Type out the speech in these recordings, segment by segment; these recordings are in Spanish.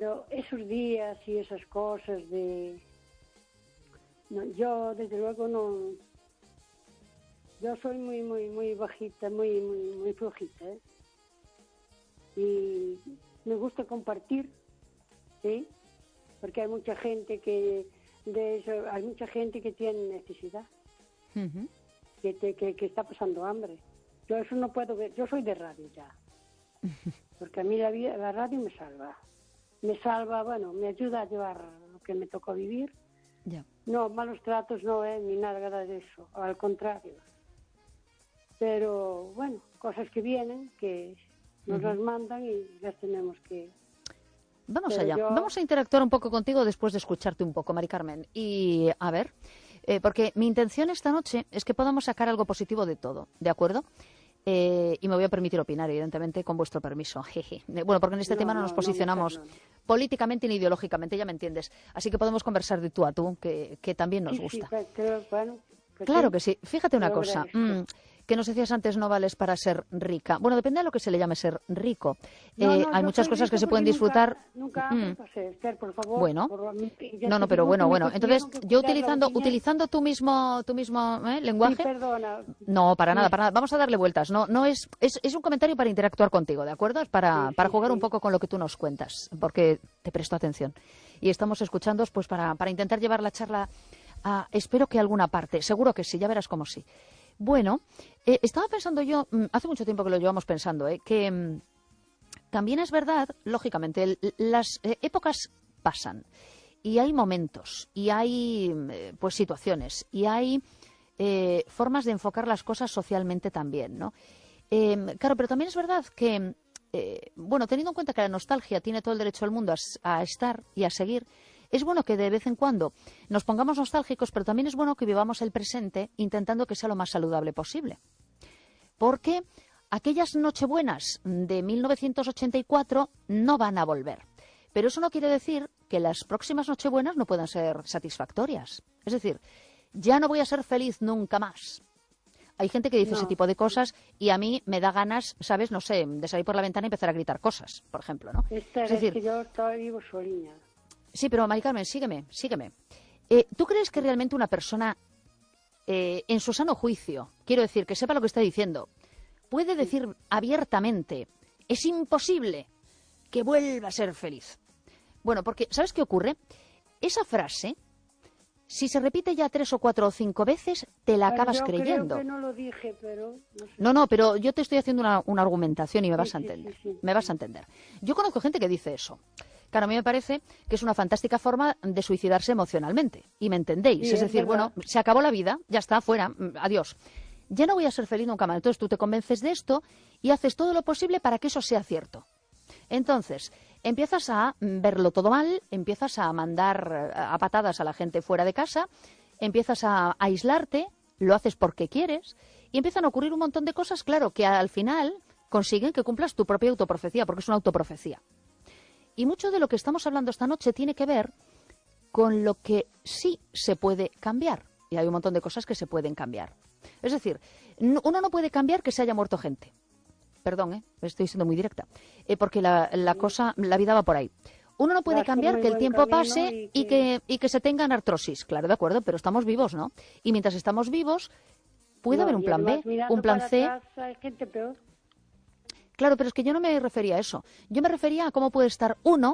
pero esos días y esas cosas de... No, yo, desde luego, no... Yo soy muy bajita, muy flojita, ¿eh? Y me gusta compartir, ¿sí? Porque hay mucha gente que... hay mucha gente que tiene necesidad, que está pasando hambre. Yo eso no puedo ver. Yo soy de radio ya. Porque a mí la radio me salva. Me salva, bueno, me ayuda a llevar lo que me tocó vivir. Ya. No, malos tratos no, ni nada de eso, al contrario. Pero, bueno, cosas que vienen, que nos las mandan y las tenemos que... Vamos allá, vamos a interactuar un poco contigo después de escucharte un poco, Mari Carmen. Y, a ver, porque mi intención esta noche es que podamos sacar algo positivo de todo, ¿de acuerdo? Y me voy a permitir opinar, evidentemente, con vuestro permiso. Jeje. Bueno, porque en este tema no nos posicionamos políticamente ni ideológicamente, ya me entiendes. Así que podemos conversar de tú a tú, que también nos gusta. Claro que sí. Fíjate una cosa, que nos decías antes, no vales para ser rica. Bueno, depende de lo que se le llame ser rico. Hay muchas cosas que se pueden disfrutar. Nunca Esther, por favor. Bueno, pero bueno. Entonces, yo utilizando tu mismo lenguaje. Sí, perdona. No, para nada. Vamos a darle vueltas. No es un comentario para interactuar contigo, ¿de acuerdo? Es para jugar un poco con lo que tú nos cuentas, porque te presto atención. Y estamos escuchando, pues, para intentar llevar la charla a, espero que a alguna parte. Seguro que sí, ya verás cómo sí. Bueno, estaba pensando yo, hace mucho tiempo que lo llevamos pensando, que también es verdad, lógicamente, las épocas pasan y hay momentos y hay pues situaciones y hay formas de enfocar las cosas socialmente también, ¿no? Claro, pero también es verdad que, bueno, teniendo en cuenta que la nostalgia tiene todo el derecho del mundo a estar y a seguir, es bueno que de vez en cuando nos pongamos nostálgicos, pero también es bueno que vivamos el presente intentando que sea lo más saludable posible. Porque aquellas nochebuenas de 1984 no van a volver. Pero eso no quiere decir que las próximas nochebuenas no puedan ser satisfactorias. Es decir, ya no voy a ser feliz nunca más. Hay gente que dice ese tipo de cosas y a mí me da ganas, ¿sabes? No sé, de salir por la ventana y empezar a gritar cosas, por ejemplo, ¿no? Es decir, que yo estoy vivo solina. Sí, pero Mari Carmen, sígueme. ¿Tú crees que realmente una persona, en su sano juicio, quiero decir, que sepa lo que está diciendo, puede decir abiertamente, es imposible que vuelva a ser feliz? Bueno, porque, ¿sabes qué ocurre? Esa frase, si se repite ya 3 o 4 o 5 veces, te la acabas creyendo. Creo que no lo dije, pero... No, pero yo te estoy haciendo una argumentación y me vas a entender. Me vas a entender. Yo conozco gente que dice eso. Claro, a mí me parece que es una fantástica forma de suicidarse emocionalmente. Y me entendéis. Sí, es decir, bueno, se acabó la vida, ya está, fuera, adiós. Ya no voy a ser feliz nunca más. Entonces tú te convences de esto y haces todo lo posible para que eso sea cierto. Entonces, empiezas a verlo todo mal, empiezas a mandar a patadas a la gente fuera de casa, empiezas a aislarte, lo haces porque quieres, y empiezan a ocurrir un montón de cosas, claro, que al final consiguen que cumplas tu propia autoprofecía, porque es una autoprofecía. Y mucho de lo que estamos hablando esta noche tiene que ver con lo que sí se puede cambiar. Y hay un montón de cosas que se pueden cambiar. Es decir, uno no puede cambiar que se haya muerto gente. Perdón, estoy siendo muy directa. Porque la vida va por ahí. Uno no puede cambiar que el tiempo pase y que se tengan artrosis. Claro, de acuerdo, pero estamos vivos, ¿no? Y mientras estamos vivos, puede haber un plan B, un plan C. Hay gente peor. Claro, pero es que yo no me refería a eso. Yo me refería a cómo puede estar uno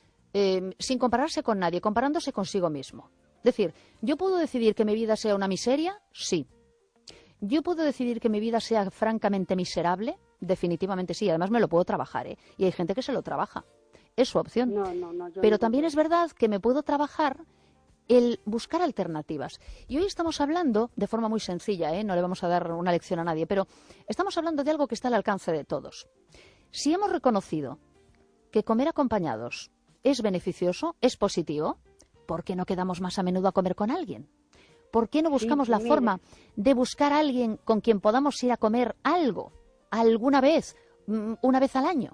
sin compararse con nadie, comparándose consigo mismo. Es decir, ¿yo puedo decidir que mi vida sea una miseria? Sí. ¿Yo puedo decidir que mi vida sea francamente miserable? Definitivamente sí. Además me lo puedo trabajar, ¿eh? Y hay gente que se lo trabaja. Es su opción. Pero también es verdad que me puedo trabajar el buscar alternativas. Y hoy estamos hablando de forma muy sencilla, no le vamos a dar una lección a nadie, pero estamos hablando de algo que está al alcance de todos. Si hemos reconocido que comer acompañados es beneficioso, es positivo, ¿por qué no quedamos más a menudo a comer con alguien? ¿Por qué no buscamos la forma de buscar a alguien con quien podamos ir a comer algo, alguna vez, una vez al año?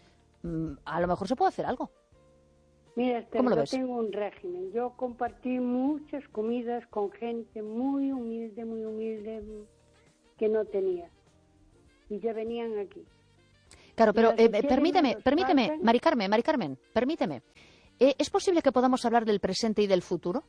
A lo mejor se puede hacer algo. Mira, ¿cómo lo ves? Yo tengo un régimen. Yo compartí muchas comidas con gente muy humilde, que no tenía. Y ya venían aquí. Claro, pero Las que quieren permíteme, nos permíteme, faltan. Mari Carmen, permíteme. ¿Es posible que podamos hablar del presente y del futuro?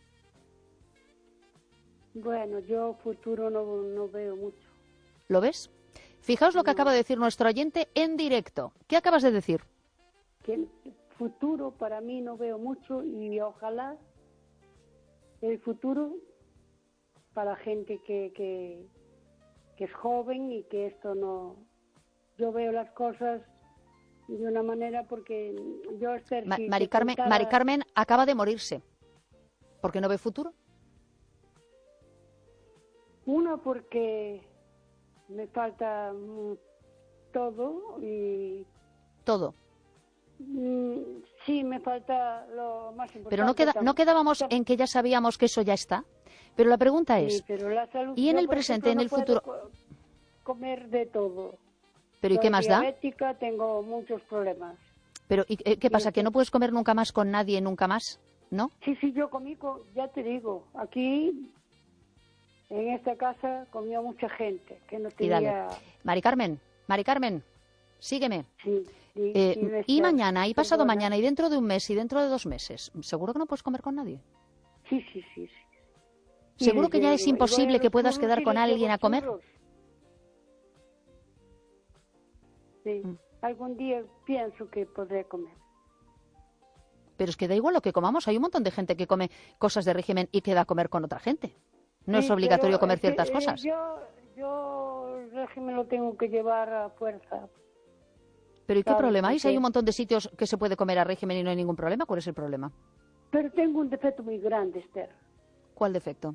Bueno, yo futuro no veo mucho. ¿Lo ves? Fijaos lo que No. acaba de decir nuestro oyente en directo. ¿Qué acabas de decir? Que el futuro para mí no veo mucho y ojalá el futuro para gente que es joven y que esto no... Yo veo las cosas de una manera porque yo, Esther, si Mari te Carmen, contara- Mari Carmen acaba de morirse. ¿Por qué no ve futuro? Uno, porque me falta todo y Todo. sí, me falta lo más importante. Pero no quedábamos en que ya sabíamos que eso ya está. Pero la pregunta es, Sí, pero la salud, ¿y en yo, el por presente, ejemplo, en no el puedo futuro? comer de todo. ¿Pero y qué Soy más da? diabética, tengo muchos problemas. Pero ¿qué pasa? ¿Que eso- no puedes comer nunca más con nadie, nunca más? ¿No? Sí, yo comí, ya te digo, aquí en esta casa comió mucha gente que no Y dale. tenía... Mari Carmen, sígueme. Sí, Y mañana, y pasado perdona. mañana, y dentro de un mes, y dentro de 2 meses, ¿seguro que no puedes comer con nadie? Sí. ¿Seguro Y que ya es voy a imposible los que puedas churros quedar y con les llevo alguien a comer? churros. Sí, Mm. algún día pienso que podré comer. Pero es que da igual lo que comamos. Hay un montón de gente que come cosas de régimen y queda a comer con otra gente. No es Sí, obligatorio pero comer es que, ciertas cosas. yo el régimen lo tengo que llevar a fuerza. Pero ¿y qué ¿sabes? problema hay? Si hay Porque- un montón de sitios que se puede comer a régimen y no hay ningún problema, ¿cuál es el problema? Pero tengo un defecto muy grande, Esther. ¿Cuál defecto?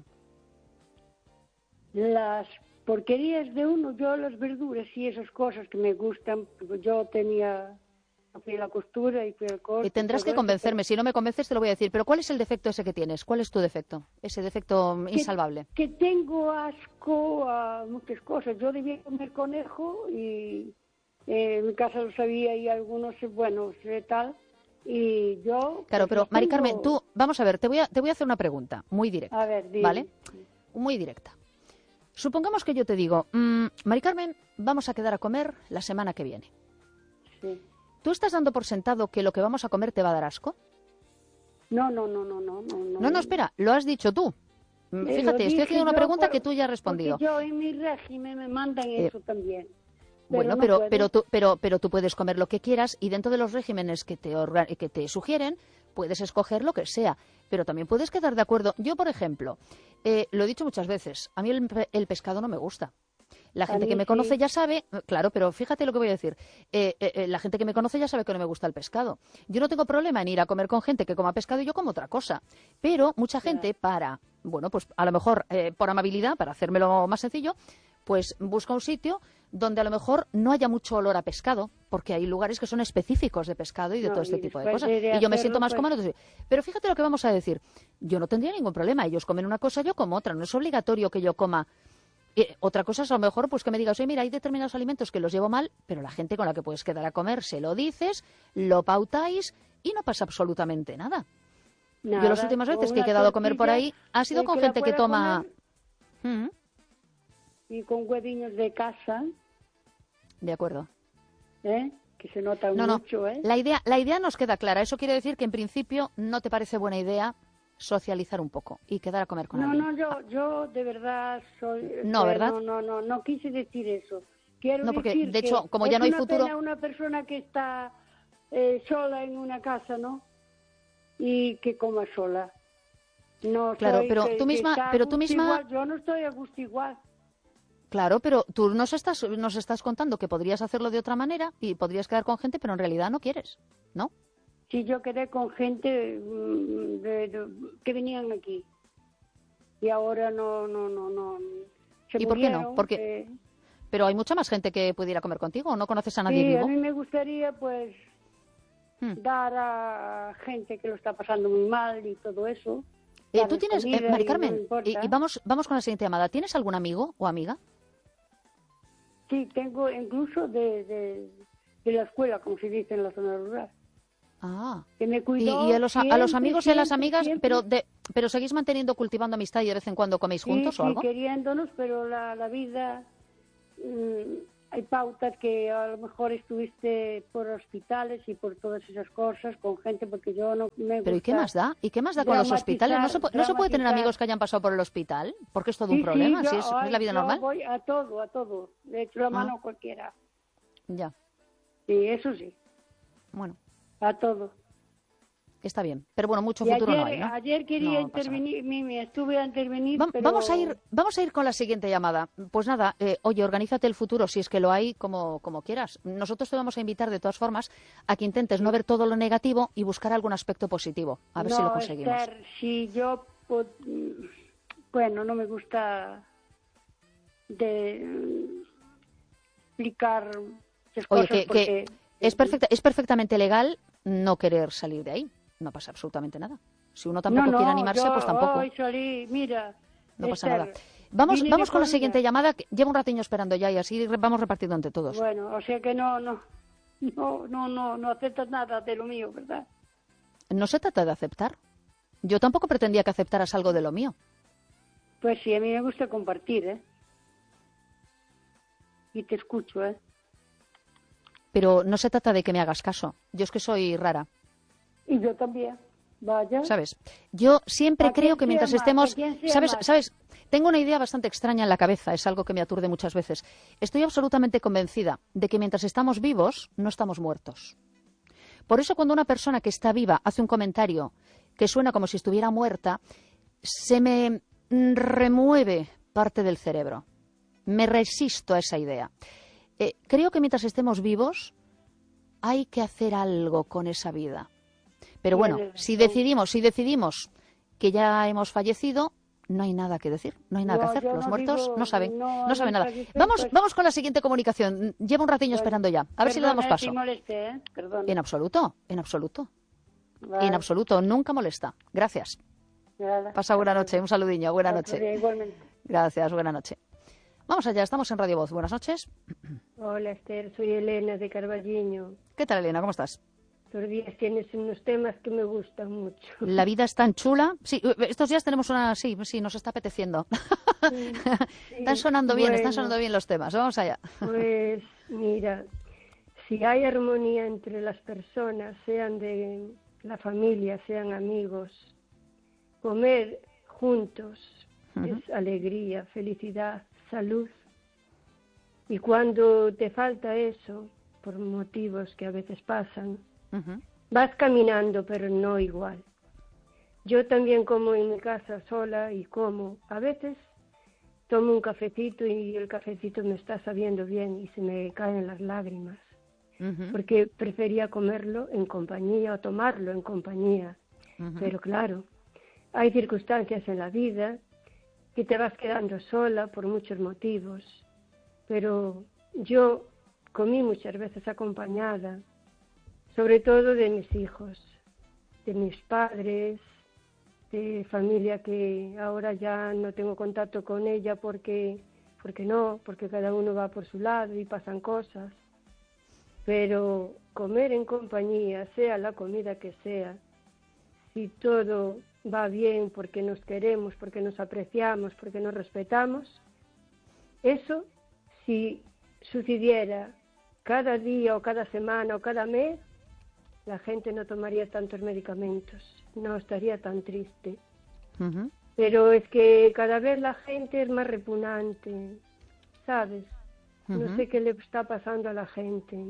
Las porquerías de uno, yo las verduras y esas cosas que me gustan, pues yo fui a la costura y fui al corte. Tendrás todo que eso, convencerme. Si no me convences, te lo voy a decir. Pero ¿cuál es el defecto ese que tienes? ¿Cuál es tu defecto? Ese defecto pero insalvable. que tengo asco a muchas cosas. Yo debía comer conejo y en mi casa lo sabía y algunos, bueno, tal. Y yo... Claro, pues, pero los Mari Carmen, tengo- tú, vamos a ver, te voy a hacer una pregunta muy directa. A ver, dime. ¿Vale? Muy directa. Supongamos que yo te digo, Mari Carmen, vamos a quedar a comer la semana que viene. Sí. ¿Tú estás dando por sentado que lo que vamos a comer te va a dar asco? No. No, espera, lo has dicho tú. Lo Fíjate, estoy dije haciendo una yo pregunta que tú ya has respondido. Porque yo en mi régimen me mandan eso también. Bueno, no pero tú puedes comer lo que quieras y dentro de los regímenes que te sugieren puedes escoger lo que sea, pero también puedes quedar de acuerdo. Yo, por ejemplo, lo he dicho muchas veces, a mí el pescado no me gusta. La gente que me conoce ya sabe, claro, pero fíjate lo que voy a decir. La gente que me conoce ya sabe que no me gusta el pescado. Yo no tengo problema en ir a comer con gente que coma pescado y yo como otra cosa. Pero mucha gente bueno, pues a lo mejor por amabilidad, para hacérmelo más sencillo, pues busca un sitio donde a lo mejor no haya mucho olor a pescado, porque hay lugares que son específicos de pescado y de todo este tipo de cosas. Y yo me siento más cómoda. Pero fíjate lo que vamos a decir. Yo no tendría ningún problema. Ellos comen una cosa, yo como otra. No es obligatorio que yo coma. Otra cosa es a lo mejor pues que me digas, oye, mira, hay determinados alimentos que los llevo mal, pero la gente con la que puedes quedar a comer se lo dices, lo pautáis y no pasa absolutamente nada. Yo las últimas veces que he quedado a comer por ahí ha sido con gente que toma... Y con hueviños de casa. De acuerdo. Que se notan mucho, La idea nos queda clara. Eso quiere decir que en principio no te parece buena idea socializar un poco y quedar a comer con alguien. Yo de verdad soy... No, ¿verdad? No quise decir eso. Quiero porque decir de hecho, que como ya no hay futuro... pena una persona que está sola en una casa, ¿no? Y que coma sola. No, claro, soy pero que, tú misma... que está Pero a tú gusto misma... igual. Yo no estoy a gusto igual. Claro, pero tú nos estás contando que podrías hacerlo de otra manera y podrías quedar con gente, pero en realidad no quieres, ¿no? Sí, yo quedé con gente que venían aquí. Y ahora no. Se ¿Y por qué no? murieron, Porque... Pero hay mucha más gente que pudiera comer contigo, ¿o no conoces a nadie sí, vivo? a mí me gustaría, pues, dar a gente que lo está pasando muy mal y todo eso. Tú tienes, Mari Carmen, y vamos con la siguiente llamada. ¿Tienes algún amigo o amiga? Sí, tengo incluso de la escuela, como se dice en la zona rural. Ah. Que me cuidó Y a los amigos y a las amigas, siempre. pero seguís manteniendo, cultivando amistad y de vez en cuando coméis juntos o algo. Sí, queriéndonos, pero la vida hay pautas que a lo mejor estuviste por hospitales y por todas esas cosas con gente, porque yo no me gusta. ¿Pero y qué más da? ¿Y qué más da con los hospitales? ¿No se puede tener amigos que hayan pasado por el hospital? Porque es todo un problema, yo, si es la vida yo normal. voy a todo. Le echo la mano a cualquiera. Ya. Sí, eso sí. Bueno. A todo. Está bien, pero bueno, mucho futuro ayer, no hay, ¿no? Ayer quería intervenir, Mimi, estuve a intervenir, pero... Vamos a ir con la siguiente llamada. Pues nada, oye, organízate el futuro, si es que lo hay, como quieras. Nosotros te vamos a invitar, de todas formas, a que intentes no ver todo lo negativo y buscar algún aspecto positivo. A ver si lo conseguimos. Esther, si yo... Bueno, no me gusta explicar esas cosas. Oye, porque... es perfectamente legal no querer salir de ahí. No pasa absolutamente nada. Si uno tampoco quiere animarse, pues tampoco. Hoy salí, mira, no pasa nada. Vamos con la siguiente llamada, que llevo un ratiño esperando ya y así vamos repartiendo entre todos. Bueno, o sea que no aceptas nada de lo mío, ¿verdad? No se trata de aceptar. Yo tampoco pretendía que aceptaras algo de lo mío. Pues sí, a mí me gusta compartir, ¿eh? Y te escucho, ¿eh? Pero no se trata de que me hagas caso. Yo es que soy rara. Y yo también. Vaya. ¿Sabes? Yo siempre creo que mientras estemos... ¿Sabes? Tengo una idea bastante extraña en la cabeza, es algo que me aturde muchas veces. Estoy absolutamente convencida de que mientras estamos vivos, no estamos muertos. Por eso cuando una persona que está viva hace un comentario que suena como si estuviera muerta, se me remueve parte del cerebro. Me resisto a esa idea. Creo que mientras estemos vivos hay que hacer algo con esa vida. Pero bueno, si decidimos que ya hemos fallecido, no hay nada que decir, no hay nada que hacer. Los muertos no saben nada. Vamos con la siguiente comunicación. Llevo un ratiño esperando ya. A ver si le damos paso. Si moleste, ¿eh? En absoluto. Vale. En absoluto, nunca molesta. Gracias. Nada. Pasa buena noche, un saludiño, buena noche. Igualmente. Gracias, buena noche. Vamos allá, estamos en Radio Voz. Buenas noches. Hola, Esther, soy Elena de Carballiño. ¿Qué tal, Elena? ¿Cómo estás? Estos días tienes unos temas que me gustan mucho. La vida es tan chula. Sí, estos días tenemos una... Sí, nos está apeteciendo. Sí, están sonando bien los temas. Vamos allá. Pues mira, si hay armonía entre las personas, sean de la familia, sean amigos, comer juntos es alegría, felicidad, salud. Y cuando te falta eso, por motivos que a veces pasan, vas caminando, pero no igual. Yo también como en mi casa sola y como. A veces tomo un cafecito y el cafecito me está sabiendo bien y se me caen las lágrimas. Porque prefería comerlo en compañía o tomarlo en compañía. Pero claro, hay circunstancias en la vida que te vas quedando sola por muchos motivos. Pero yo comí muchas veces acompañada, sobre todo de mis hijos, de mis padres, de familia que ahora ya no tengo contacto con ella porque cada uno va por su lado y pasan cosas. Pero comer en compañía, sea la comida que sea, si todo va bien porque nos queremos, porque nos apreciamos, porque nos respetamos, eso, si sucediera cada día o cada semana o cada mes, la gente no tomaría tantos medicamentos, no estaría tan triste. Pero es que cada vez la gente es más repugnante, ¿sabes? No sé qué le está pasando a la gente.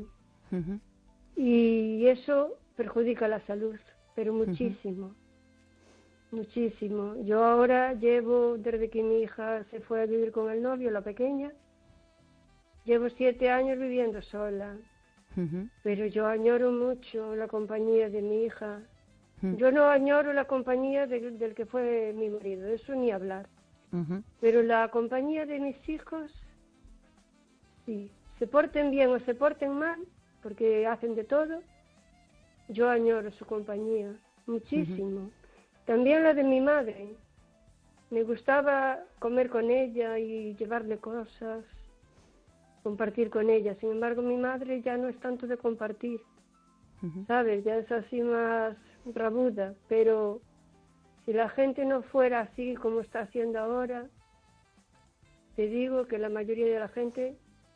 Y eso perjudica la salud, pero muchísimo, muchísimo. Yo ahora llevo, desde que mi hija se fue a vivir con el novio, la pequeña, llevo 7 años viviendo sola. Pero yo añoro mucho la compañía de mi hija. Yo no añoro la compañía del que fue mi marido, eso ni hablar. Pero la compañía de mis hijos, sí, se porten bien o se porten mal, porque hacen de todo, yo añoro su compañía muchísimo. También la de mi madre. Me gustaba comer con ella y llevarle cosas, compartir con ella. Sin embargo, mi madre ya no es tanto de compartir, ¿sabes? Ya es así más rabuda. Pero si la gente no fuera así como está haciendo ahora, te digo que la mayoría de la gente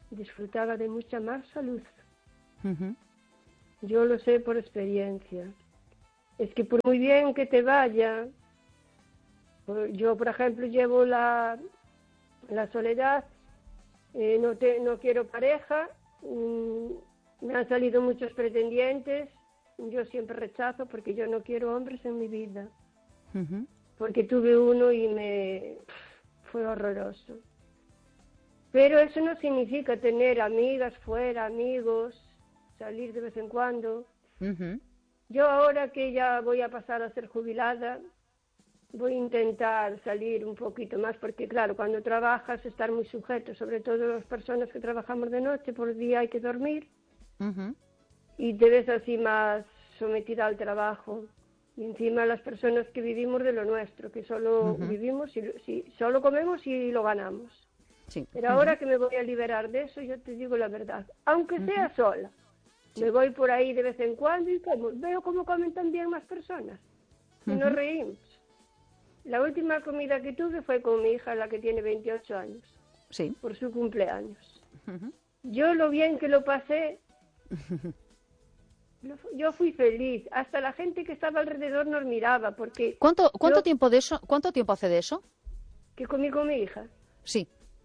disfrutaba de mucha más salud. Ujú. Yo lo sé por experiencia. Es que por muy bien que te vaya, yo, por ejemplo, llevo la soledad, no quiero pareja, me han salido muchos pretendientes, yo siempre rechazo porque yo no quiero hombres en mi vida, Ujú. porque tuve uno y fue horroroso. Pero eso no significa tener amigas fuera, amigos, salir de vez en cuando. Ujú. Yo ahora que ya voy a pasar a ser jubilada, voy a intentar salir un poquito más, porque claro, cuando trabajas estar muy sujeto, sobre todo las personas que trabajamos de noche, por el día hay que dormir, Ujú. y te ves así más sometida al trabajo. Y encima las personas que vivimos de lo nuestro, que solo Ujú. vivimos, solo comemos y lo ganamos. Sí. Pero ahora que me voy a liberar de eso, yo te digo la verdad, aunque sea Ujú. sola, Sí. me voy por ahí de vez en cuando y veo cómo comen también más personas. Y nos Ujú. reímos. La última comida que tuve fue con mi hija, la que tiene 28 años, Sí. por su cumpleaños. Ujú. Yo lo bien que lo pasé, yo fui feliz. Hasta la gente que estaba alrededor nos miraba, porque ¿Cuánto yo, tiempo de eso? ¿Cuánto tiempo hace de eso? que comí con mi hija, Sí,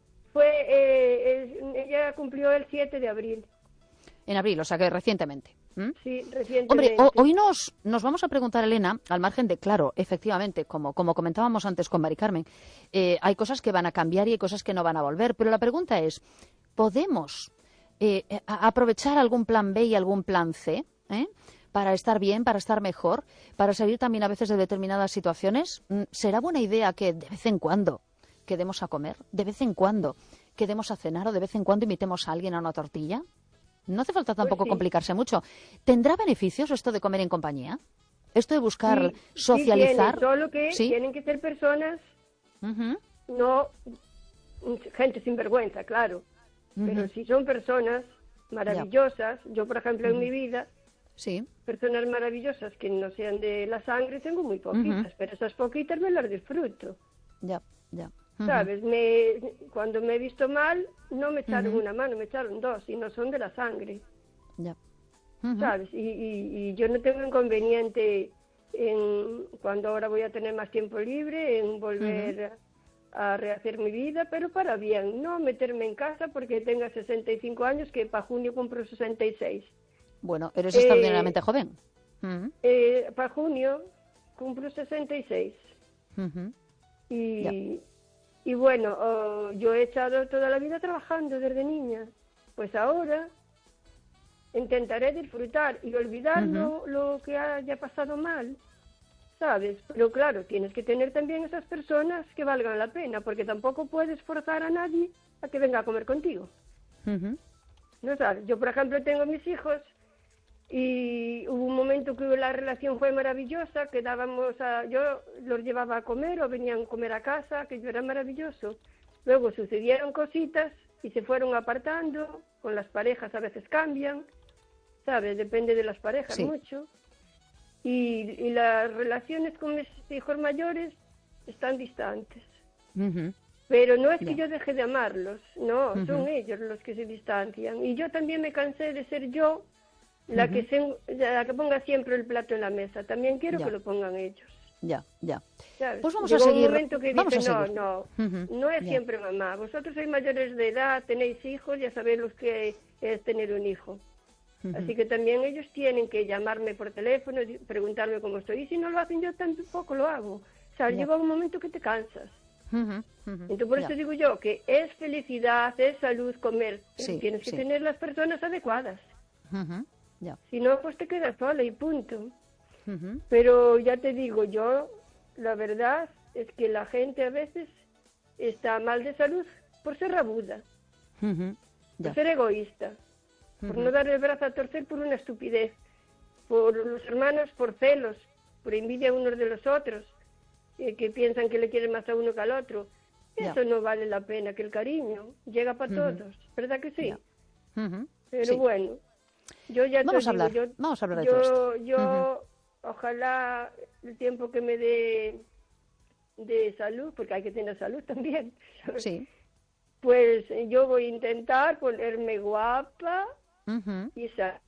ella cumplió el 7 de abril, en abril, o sea que recientemente. ¿Mm? sí, Hombre, recientemente. hoy nos vamos a preguntar, Elena, al margen de, claro, efectivamente, como comentábamos antes con Mari Carmen, hay cosas que van a cambiar y hay cosas que no van a volver, pero la pregunta es, ¿podemos aprovechar algún plan B y algún plan C para estar bien, para estar mejor, para salir también a veces de determinadas situaciones? ¿Será buena idea que de vez en cuando quedemos a comer, de vez en cuando quedemos a cenar o de vez en cuando invitemos a alguien a una tortilla? No hace falta Pues tampoco sí, complicarse mucho. ¿Tendrá beneficios esto de comer en compañía? ¿Esto de buscar sí, sí tiene, socializar? solo que ¿Sí? tienen que ser personas, Ujú, no gente sin vergüenza, claro, pero ujú, si son personas ya, maravillosas, yo por ejemplo en ujú, mi vida, sí, personas maravillosas que no sean de la sangre tengo muy ujú, poquitas, pero esas poquitas me las disfruto, ya, ya, ujú, ¿sabes? Cuando me he visto mal, no me echaron ujú, una mano, me echaron dos y no son de la sangre, ya, ujú, ¿sabes? Y yo no tengo inconveniente cuando ahora voy a tener más tiempo libre, en ujú. volver a rehacer mi vida, pero para bien, no meterme en casa porque tenga 65 años, que para junio cumplo 66. Bueno, eres Eh, extraordinariamente joven. Ujú, para junio cumplo 66. ujú, ya, Y, y bueno, yo he estado toda la vida trabajando desde niña. Pues ahora intentaré disfrutar y olvidar ujú, lo que haya pasado mal, ¿sabes? Pero claro, tienes que tener también esas personas que valgan la pena, porque tampoco puedes forzar a nadie a que venga a comer contigo. ujú, ¿No sabes? Yo, por ejemplo, tengo mis hijos y hubo un momento que la relación fue maravillosa, yo los llevaba a comer o venían a comer a casa, que yo era maravilloso. Luego sucedieron cositas y se fueron apartando, con las parejas a veces cambian, ¿sabes? Depende de las parejas sí, mucho. Y las relaciones con mis hijos mayores están distantes. ujú, Pero no es que ya, yo deje de amarlos, no, ujú, son ellos los que se distancian. Y yo también me cansé de ser yo ujú, la que ponga siempre el plato en la mesa. También quiero que ya, lo pongan ellos, ya, ya. ¿sabes? Pues Llegó un momento que vamos dije, a seguir. Ujú, no es ya, siempre mamá. Vosotros sois mayores de edad, tenéis hijos, ya sabéis lo que es tener un hijo. ujú, Así que también ellos tienen que llamarme por teléfono, preguntarme cómo estoy. Y si no lo hacen, yo tampoco lo hago. O sea, ya, llega un momento que te cansas. ujú, ujú, Entonces, por ya, eso digo yo que es felicidad, es salud comer, pero sí, tienes que sí, tener las personas adecuadas. ujú, ya, Si no, pues te quedas sola y punto. ujú, Pero ya te digo, yo, la verdad es que la gente a veces está mal de salud por ser rabuda, ujú, por ya, ser egoísta, por ujú, no dar el brazo a torcer por una estupidez, por los hermanos por celos, por envidia unos de los otros, que piensan que le quieren más a uno que al otro. ya, Eso no vale la pena, que el cariño llega para ujú, todos, ¿verdad que ya, sí? ujú, Pero sí. bueno, yo ya te digo, Vamos a hablar de todo esto. Ujú, ojalá el tiempo que me dé de salud, porque hay que tener salud también, ¿sabes? sí, Pues yo voy a intentar ponerme guapa y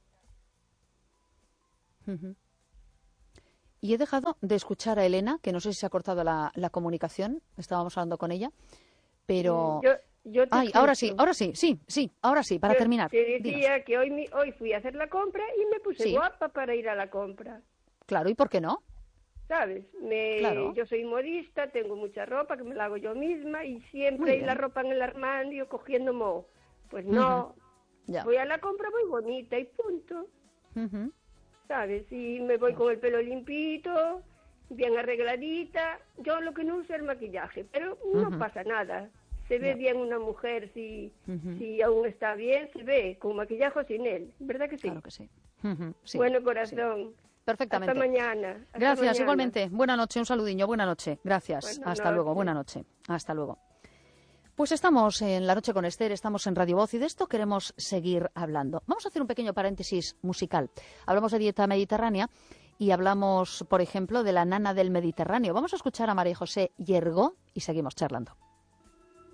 Y he dejado de escuchar a Elena, que no sé si se ha cortado la comunicación, estábamos hablando con ella, pero... Yo te ahora sí, para terminar. Te decía que hoy fui a hacer la compra y me puse guapa para ir a la compra. Claro, ¿y por qué no? ¿Sabes? Claro. Yo soy modista, tengo mucha ropa que me la hago yo misma y siempre hay la ropa en el armario cogiendo moho. Pues no, voy a la compra, voy bonita y punto. ¿Sabes? Y me voy con el pelo limpito, bien arregladita. Yo lo que no uso es maquillaje, pero no pasa nada. Se ve bien una mujer si aún está bien, se ve con maquillaje o sin él. ¿Verdad que sí? Claro que sí. Sí, bueno, corazón. Sí. Perfectamente. Hasta mañana. Gracias, igualmente. Buenas noches, un saludiño. Buenas noches. Gracias. Hasta luego. Buenas noches. Hasta luego. Pues estamos en La Noche con Esther, estamos en Radio Voz y de esto queremos seguir hablando. Vamos a hacer un pequeño paréntesis musical. Hablamos de dieta mediterránea y hablamos, por ejemplo, de la nana del Mediterráneo. Vamos a escuchar a María José Yergo y seguimos charlando.